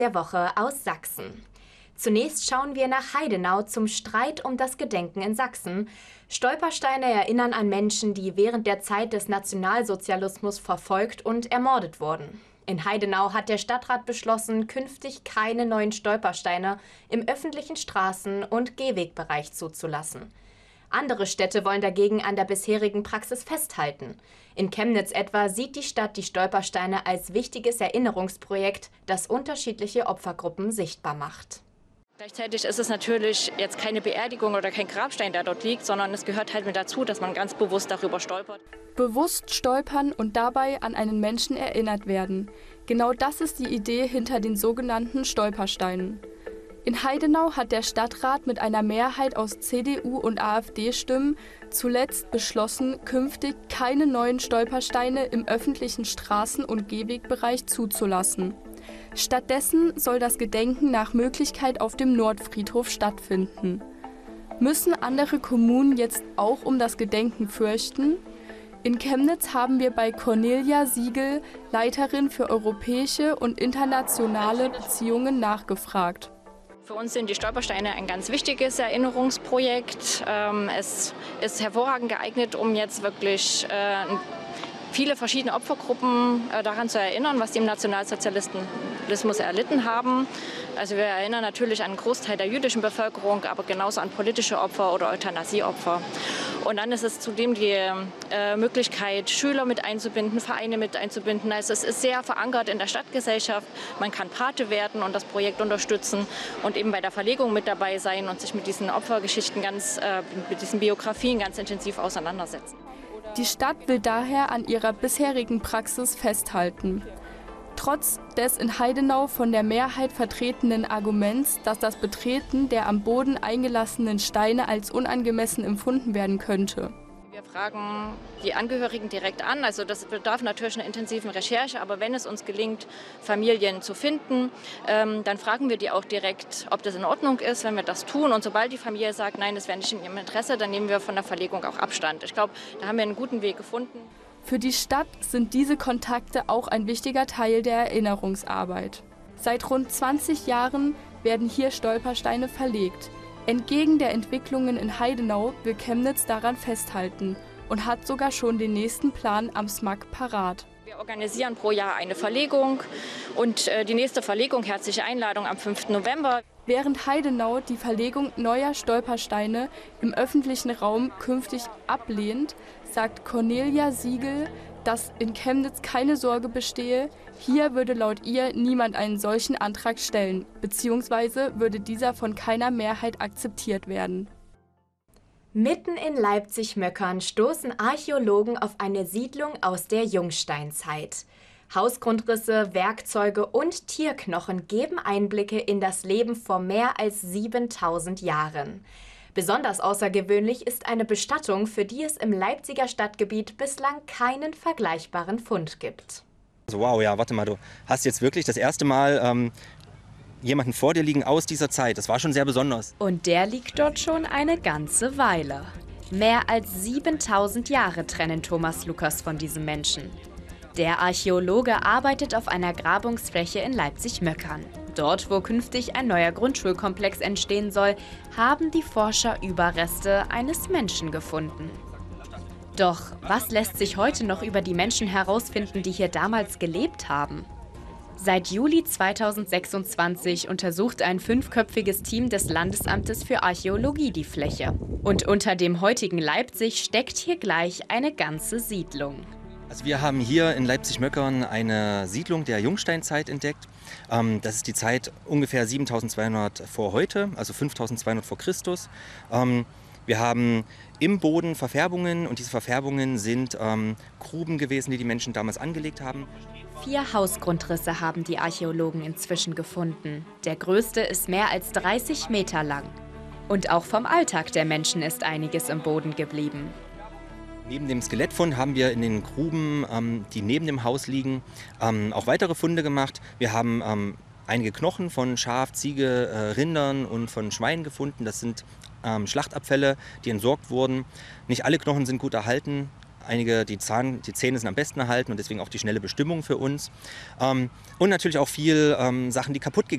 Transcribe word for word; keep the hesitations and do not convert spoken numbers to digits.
Der Woche aus Sachsen. Zunächst schauen wir nach Heidenau zum Streit um das Gedenken in Sachsen. Stolpersteine erinnern an Menschen, die während der Zeit des Nationalsozialismus verfolgt und ermordet wurden. In Heidenau hat der Stadtrat beschlossen, künftig keine neuen Stolpersteine im öffentlichen Straßen- und Gehwegbereich zuzulassen. Andere Städte wollen dagegen an der bisherigen Praxis festhalten. In Chemnitz etwa sieht die Stadt die Stolpersteine als wichtiges Erinnerungsprojekt, das unterschiedliche Opfergruppen sichtbar macht. Gleichzeitig ist es natürlich jetzt keine Beerdigung oder kein Grabstein, der dort liegt, sondern es gehört halt mit dazu, dass man ganz bewusst darüber stolpert. Bewusst stolpern und dabei an einen Menschen erinnert werden. Genau das ist die Idee hinter den sogenannten Stolpersteinen. In Heidenau hat der Stadtrat mit einer Mehrheit aus C D U und AfD-Stimmen zuletzt beschlossen, künftig keine neuen Stolpersteine im öffentlichen Straßen- und Gehwegbereich zuzulassen. Stattdessen soll das Gedenken nach Möglichkeit auf dem Nordfriedhof stattfinden. Müssen andere Kommunen jetzt auch um das Gedenken fürchten? In Chemnitz haben wir bei Cornelia Siegel, Leiterin für europäische und internationale Beziehungen, nachgefragt. Für uns sind die Stolpersteine ein ganz wichtiges Erinnerungsprojekt. Es ist hervorragend geeignet, um jetzt wirklich viele verschiedene Opfergruppen daran zu erinnern, was die im Nationalsozialismus erlitten haben. Also wir erinnern natürlich an einen Großteil der jüdischen Bevölkerung, aber genauso an politische Opfer oder Euthanasieopfer. Und dann ist es zudem die äh, Möglichkeit, Schüler mit einzubinden, Vereine mit einzubinden. Also es ist sehr verankert in der Stadtgesellschaft. Man kann Pate werden und das Projekt unterstützen und eben bei der Verlegung mit dabei sein und sich mit diesen Opfergeschichten, ganz, äh, mit diesen Biografien ganz intensiv auseinandersetzen. Die Stadt will daher an ihrer bisherigen Praxis festhalten. Trotz des in Heidenau von der Mehrheit vertretenen Arguments, dass das Betreten der am Boden eingelassenen Steine als unangemessen empfunden werden könnte. Wir fragen die Angehörigen direkt an, also das bedarf natürlich einer intensiven Recherche, aber wenn es uns gelingt, Familien zu finden, ähm, dann fragen wir die auch direkt, ob das in Ordnung ist, wenn wir das tun. Und sobald die Familie sagt, nein, das wäre nicht in ihrem Interesse, dann nehmen wir von der Verlegung auch Abstand. Ich glaube, da haben wir einen guten Weg gefunden. Für die Stadt sind diese Kontakte auch ein wichtiger Teil der Erinnerungsarbeit. Seit rund zwanzig Jahren werden hier Stolpersteine verlegt. Entgegen der Entwicklungen in Heidenau will Chemnitz daran festhalten und hat sogar schon den nächsten Plan am S M A G parat. Wir organisieren pro Jahr eine Verlegung und äh, die nächste Verlegung, herzliche Einladung am fünften November. Während Heidenau die Verlegung neuer Stolpersteine im öffentlichen Raum künftig ablehnt, sagt Cornelia Siegel, dass in Chemnitz keine Sorge bestehe. Hier würde laut ihr niemand einen solchen Antrag stellen, beziehungsweise würde dieser von keiner Mehrheit akzeptiert werden. Mitten in Leipzig-Möckern stoßen Archäologen auf eine Siedlung aus der Jungsteinzeit. Hausgrundrisse, Werkzeuge und Tierknochen geben Einblicke in das Leben vor mehr als siebentausend Jahren. Besonders außergewöhnlich ist eine Bestattung, für die es im Leipziger Stadtgebiet bislang keinen vergleichbaren Fund gibt. Also wow, ja, warte mal, du hast jetzt wirklich das erste Mal ähm, jemanden vor dir liegen aus dieser Zeit. Das war schon sehr besonders. Und der liegt dort schon eine ganze Weile. Mehr als siebentausend Jahre trennen Thomas Lukas von diesem Menschen. Der Archäologe arbeitet auf einer Grabungsfläche in Leipzig-Möckern. Dort, wo künftig ein neuer Grundschulkomplex entstehen soll, haben die Forscher Überreste eines Menschen gefunden. Doch was lässt sich heute noch über die Menschen herausfinden, die hier damals gelebt haben? Seit Juli zweitausendsechsundzwanzig untersucht ein fünfköpfiges Team des Landesamtes für Archäologie die Fläche. Und unter dem heutigen Leipzig steckt hier gleich eine ganze Siedlung. Also wir haben hier in Leipzig-Möckern eine Siedlung der Jungsteinzeit entdeckt. Das ist die Zeit ungefähr siebentausendzweihundert vor heute, also fünftausendzweihundert vor Christus. Wir haben im Boden Verfärbungen und diese Verfärbungen sind Gruben gewesen, die die Menschen damals angelegt haben. Vier Hausgrundrisse haben die Archäologen inzwischen gefunden. Der größte ist mehr als dreißig Meter lang. Und auch vom Alltag der Menschen ist einiges im Boden geblieben. Neben dem Skelettfund haben wir in den Gruben, ähm, die neben dem Haus liegen, ähm, auch weitere Funde gemacht. Wir haben ähm, einige Knochen von Schaf, Ziege, äh, Rindern und von Schweinen gefunden. Das sind ähm, Schlachtabfälle, die entsorgt wurden. Nicht alle Knochen sind gut erhalten. Einige, die, Zahn, die Zähne sind am besten erhalten und deswegen auch die schnelle Bestimmung für uns. Ähm, und natürlich auch viel ähm, Sachen, die kaputt gegangen sind.